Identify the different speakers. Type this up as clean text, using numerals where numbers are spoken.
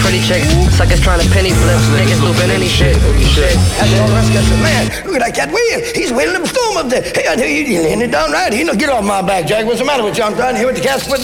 Speaker 1: pretty chick. Suckers trying to penny flip. Niggas looping any shit.
Speaker 2: And all the rest of us said, man, look at that cat wheel. He's wheeling up storm up there. Hey, he's laying it down right. Get off my back, Jack. What's the matter with you? I'm trying to hear what the cat's putting